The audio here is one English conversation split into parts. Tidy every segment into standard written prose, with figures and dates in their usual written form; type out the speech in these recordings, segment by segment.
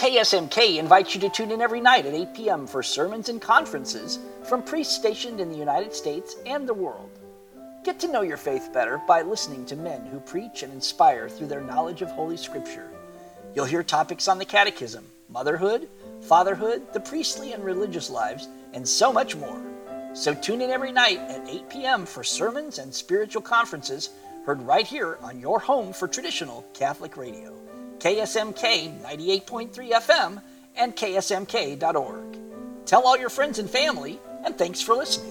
KSMK invites you to tune in every night at 8 p.m. for sermons and conferences from priests stationed in the United States and the world. Get to know your faith better by listening to men who preach and inspire through their knowledge of Holy Scripture. You'll hear topics on the catechism, motherhood, fatherhood, the priestly and religious lives, and so much more. So tune in every night at 8 p.m. for sermons and spiritual conferences heard right here on your home for traditional Catholic radio. KSMK 98.3 FM and ksmk.org. Tell all your friends and family, and thanks for listening.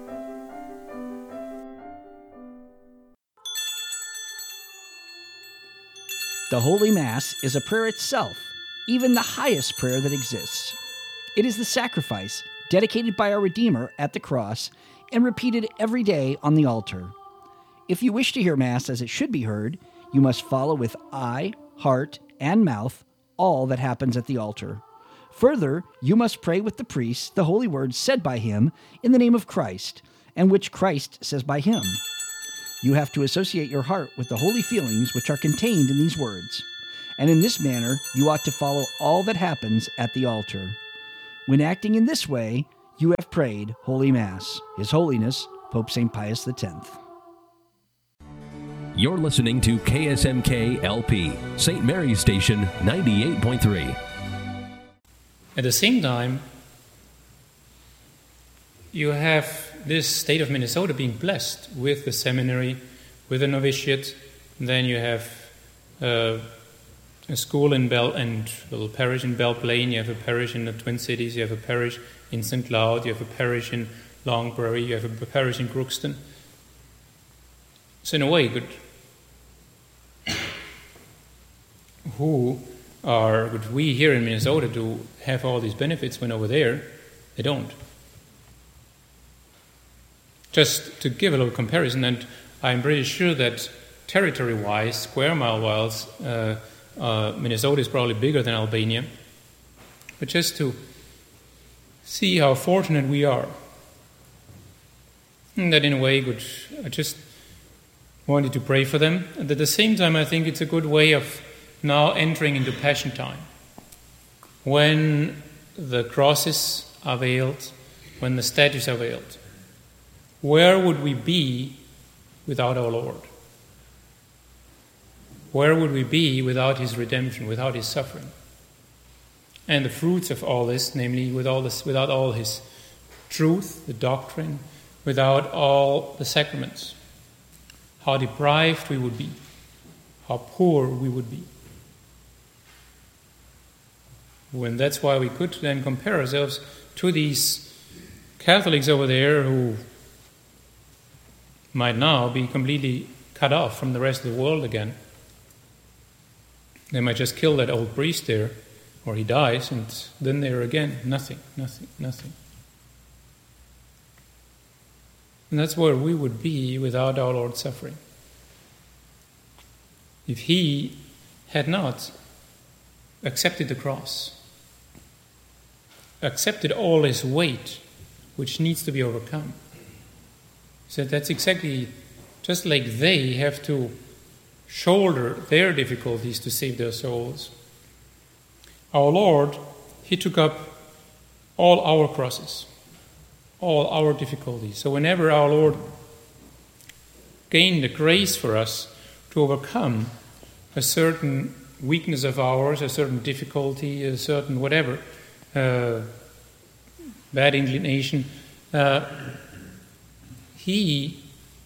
The Holy Mass is a prayer itself, even the highest prayer that exists. It is the sacrifice dedicated by our Redeemer at the cross and repeated every day on the altar. If you wish to hear Mass as it should be heard, you must follow with eye, heart, and mouth all that happens at the altar. Further, you must pray with the priest the holy words said by him in the name of Christ, and which Christ says by him. You have to associate your heart with the holy feelings which are contained in these words, and in this manner you ought to follow all that happens at the altar. When acting in this way, you have prayed Holy Mass. His Holiness, Pope St. Pius X. You're listening to KSMK LP, St. Mary's Station 98.3. At the same time, you have this state of Minnesota being blessed with the seminary, with the novitiate. And then you have a school in and a little parish in Belle Plaine. You have a parish in the Twin Cities. You have a parish in St. Cloud. You have a parish in Long Prairie. You have a parish in Crookston. So in a way, would we here in Minnesota do have all these benefits when over there they don't? Just to give a little comparison, and I'm pretty sure that territory-wise, square mile-wise, Minnesota is probably bigger than Albania. But just to see how fortunate we are, and that in a way, I just wanted to pray for them. And at the same time, I think it's a good way of now entering into Passion time. When the crosses are veiled, when the statues are veiled, where would we be without our Lord? Where would we be without his redemption, without his suffering? And the fruits of all this, namely without all his truth, the doctrine, without all the sacraments, how deprived we would be, how poor we would be. And that's why we could then compare ourselves to these Catholics over there who might now be completely cut off from the rest of the world again. They might just kill that old priest there, or he dies, and then they're again nothing. And that's where we would be without our Lord's suffering. If he had not accepted the cross, accepted all his weight, which needs to be overcome. So that's exactly just like they have to shoulder their difficulties to save their souls. Our Lord, he took up all our crosses, all our difficulties. So whenever our Lord gained the grace for us to overcome a certain weakness of ours, a certain difficulty, a certain whatever, bad inclination, he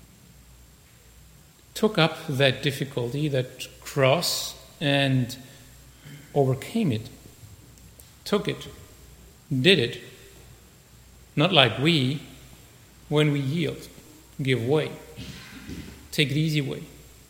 took up that difficulty, that cross, and overcame it, took it, did it. Not like we, when we yield, give way, take the easy way,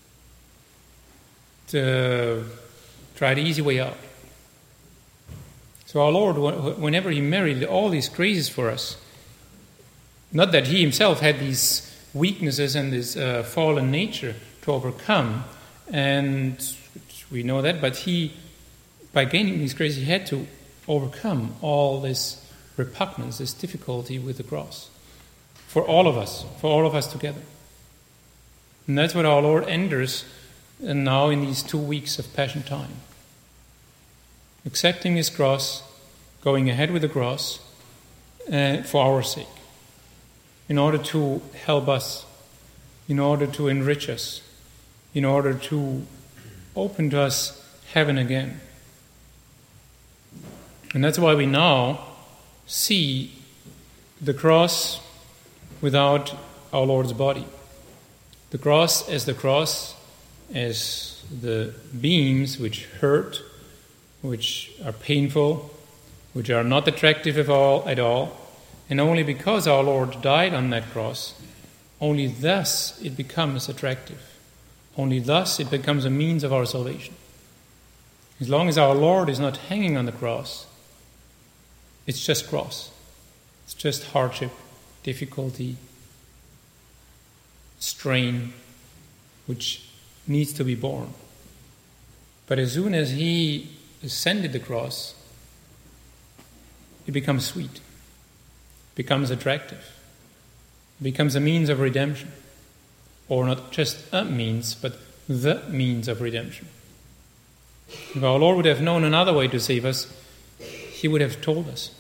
to try the easy way out. So our Lord, whenever he merited all these graces for us, not that he himself had these weaknesses and this fallen nature to overcome, and we know that, but he, by gaining these graces, he had to overcome all this repugnance, this difficulty with the cross, for all of us together. And that's what our Lord enters now in these 2 weeks of Passion time. accepting his cross, going ahead with the cross for our sake, in order to help us, in order to enrich us, in order to open to us heaven again. And that's why we now see the cross without our Lord's body. The cross, as the beams which hurt, which are painful, which are not attractive at all, and only because our Lord died on that cross, only thus it becomes attractive. Only thus it becomes a means of our salvation. As long as our Lord is not hanging on the cross, it's just cross. It's just hardship, difficulty, strain, which needs to be borne. But as soon as he ascended the cross, it becomes sweet, becomes attractive, becomes a means of redemption. Or not just a means, but the means of redemption. If our Lord would have known another way to save us, he would have told us.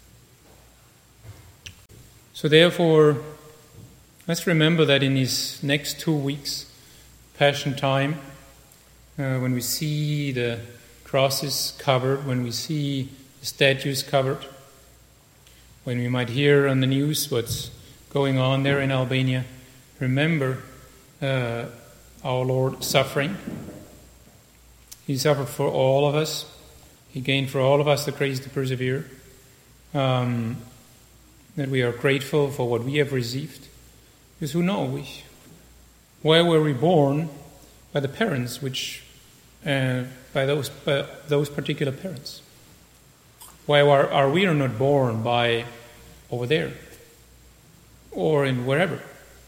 So therefore, let's remember that in these next 2 weeks, Passion time, when we see the crosses covered, when we see the statues covered, when we might hear on the news what's going on there in Albania, remember our Lord suffering. He suffered for all of us. He gained for all of us the grace to persevere. That we are grateful for what we have received. Because who knows? Where were we born? By the parents, by those particular parents. Why are we not born by over there or in wherever?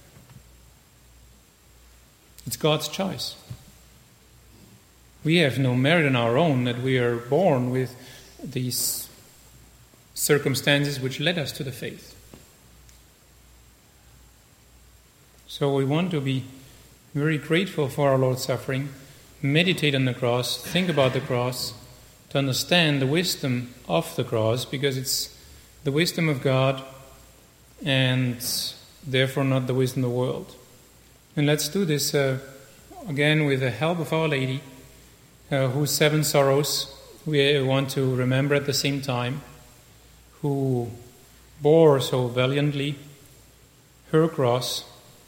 It's God's choice. We have no merit in our own that we are born with these circumstances which led us to the faith. So we want to be very grateful for our Lord's suffering, meditate on the cross, think about the cross, to understand the wisdom of the cross, because it's the wisdom of God and therefore not the wisdom of the world. And let's do this again with the help of Our Lady, whose 7 sorrows we want to remember at the same time, who bore so valiantly her cross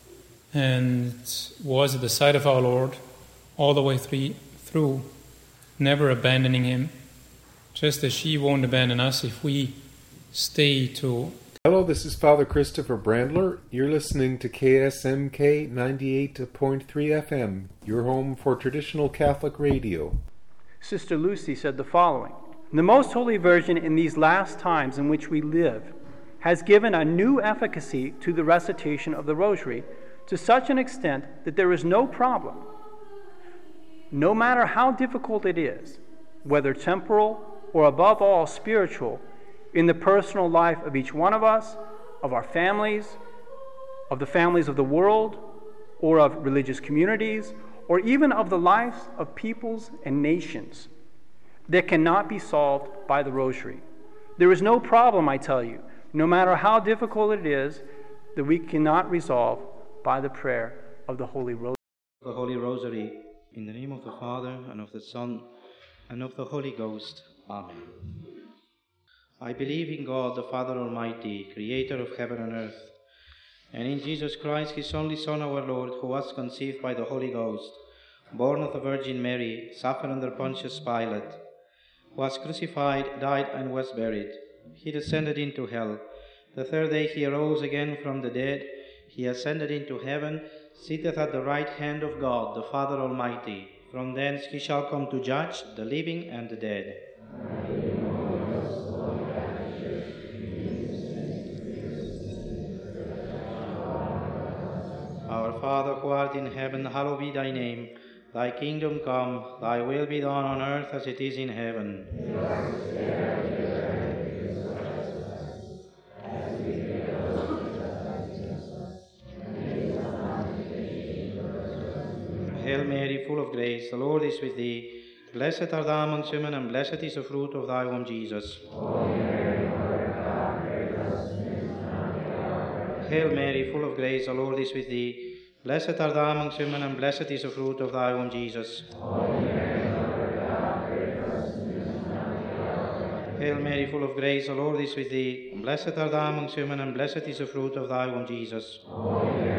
and was at the side of our Lord all the way through, never abandoning him, just as she won't abandon us if we stay to. Hello, this is Father Christopher Brandler. You're listening to KSMK 98.3 FM, your home for traditional Catholic radio. Sister Lucy said the following: "The Most Holy Virgin in these last times in which we live has given a new efficacy to the recitation of the Rosary to such an extent that there is no problem, no matter how difficult it is, whether temporal or above all spiritual, in the personal life of each one of us, of our families, of the families of the world, or of religious communities, or even of the lives of peoples and nations, that cannot be solved by the Rosary. There is no problem, I tell you, no matter how difficult it is, that we cannot resolve by the prayer of the Holy Rosary." The Holy Rosary, in the name of the Father, and of the Son, and of the Holy Ghost. Amen. I believe in God, the Father Almighty, creator of heaven and earth, and in Jesus Christ, his only Son, our Lord, who was conceived by the Holy Ghost, born of the Virgin Mary, suffered under Pontius Pilate, was crucified, died, and was buried. He descended into hell. The third day he arose again from the dead. He ascended into heaven, sitteth at the right hand of God, the Father Almighty. From thence he shall come to judge the living and the dead. Our Father, who art in heaven, hallowed be thy name. Thy kingdom come, thy will be done on earth as it is in heaven. Hail Mary, full of grace, the Lord is with thee. Blessed art thou amongst women, and blessed is the fruit of thy womb, Jesus. Hail Mary, full of grace, the Lord is with thee. Blessed art thou amongst women, and blessed is the fruit of thy womb, Jesus. Hail Mary, full of grace, the Lord is with thee. Blessed art thou amongst women, and blessed is the fruit of thy womb, Jesus.